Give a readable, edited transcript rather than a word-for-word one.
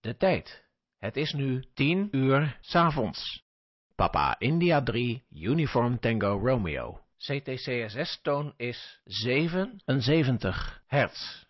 De tijd. Het is nu 10 uur 's avonds. Papa India 3 Uniform Tango Romeo. CTCSS-toon is 77 hertz.